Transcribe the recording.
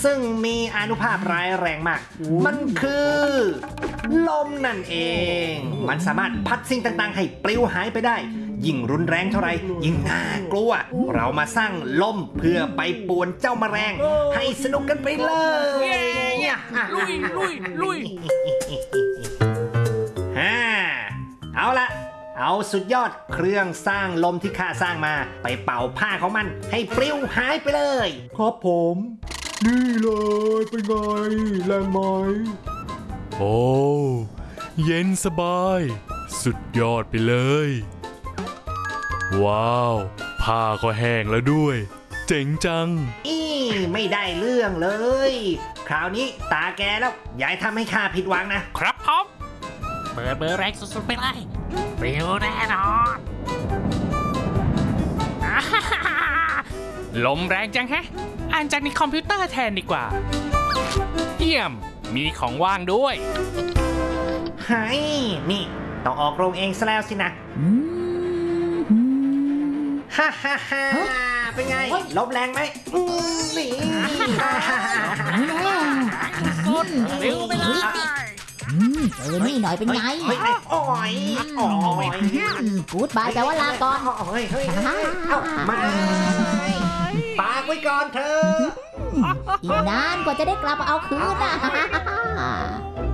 ซึ่งมีอานุภาพร้ายแรงมากมันคือลมนั่นเองมันสามารถพัดสิ่งต่างๆให้ปลิวหายไปได้ยิ่งรุนแรงเท่าไรยิ่งน่ากลัวเรามาสร้างลมเพื่อไปป่วนเจ้าแมลงให้สนุกกันไปเลยลุยเอาละเอาสุดยอดเครื่องสร้างลมที่ข้าสร้างมาไปเป่าผ้าของมันให้ปลิวหายไปเลยครับผมนี่เลยเป็นไงแรงไหมโอ้เย็นสบายสุดยอดไปเลยว้าวผ้าก็แห้งแล้วด้วยเจ๋งจังไม่ได้เรื่องเลยคราวนี้ตาแกแล้วอย่าทำให้ข้าผิดหวังนะครับผมเบอร์แรงสุดๆไปเลยปลิวแน่นอนลมแรงจังแฮะอ่านจากในคอมพิวเตอร์แทนดีกว่าเยี่ยมมีของว่างด้วยเฮ้ยนี่ต้องออกโรงเองซะแล้วสินะฮ่าเป็นไงลมแรงไหมนี่สุดปลิวไปเลยนี่หน่อยเป็นไงโอ้ยกูดบายแต่ว่าลาก่อนมาปากไว้ก่อนเธออีกนานกว่าจะได้กลับมาเอาคืนนะ